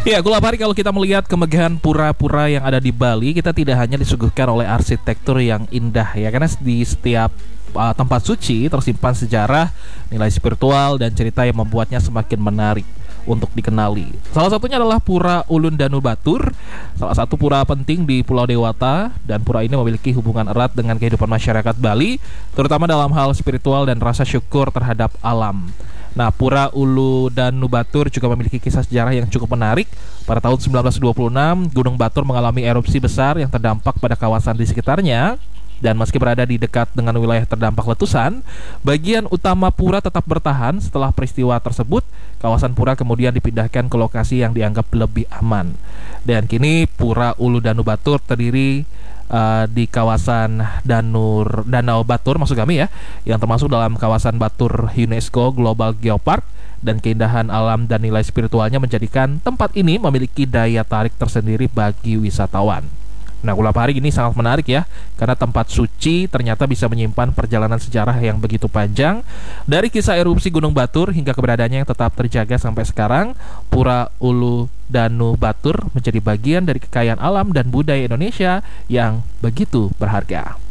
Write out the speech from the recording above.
Ya, Gulapari, kalau kita melihat kemegahan pura-pura yang ada di Bali, kita tidak hanya disuguhkan oleh arsitektur yang indah ya, karena di setiap tempat suci tersimpan sejarah, nilai spiritual dan cerita yang membuatnya semakin menarik untuk dikenali. Salah satunya adalah Pura Ulun Danu Batur, salah satu pura penting di Pulau Dewata, dan pura ini memiliki hubungan erat dengan kehidupan masyarakat Bali, terutama dalam hal spiritual dan rasa syukur terhadap alam. Nah, Pura Ulu Danu Batur juga memiliki kisah sejarah yang cukup menarik. Pada tahun 1926, Gunung Batur mengalami erupsi besar yang terdampak pada kawasan di sekitarnya. Dan meski berada di dekat dengan wilayah terdampak letusan, bagian utama pura tetap bertahan. Setelah peristiwa tersebut, kawasan pura kemudian dipindahkan ke lokasi yang dianggap lebih aman. Dan kini Pura Ulu Danu Batur terdiri di kawasan Danau Batur maksud kami ya, yang termasuk dalam kawasan Batur UNESCO Global Geopark, dan keindahan alam dan nilai spiritualnya menjadikan tempat ini memiliki daya tarik tersendiri bagi wisatawan. Nah, Gulapari ini sangat menarik ya, karena tempat suci ternyata bisa menyimpan perjalanan sejarah yang begitu panjang. Dari kisah erupsi Gunung Batur hingga keberadaannya yang tetap terjaga sampai sekarang, Pura Ulu Danu Batur menjadi bagian dari kekayaan alam dan budaya Indonesia yang begitu berharga.